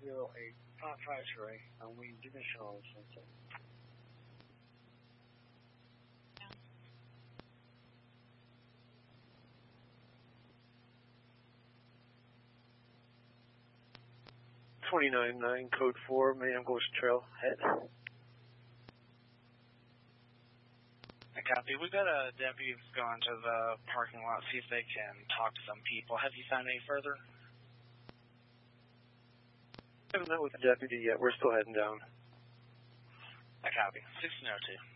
0855 and we didn't show something. .29.9 code 4 Mayhem Ghost Trail head. I copy. We've got a deputy that's going to the parking lot, see if they can talk to some people. Have you found any further? I haven't met with the deputy yet. We're still heading down. I copy. 1602.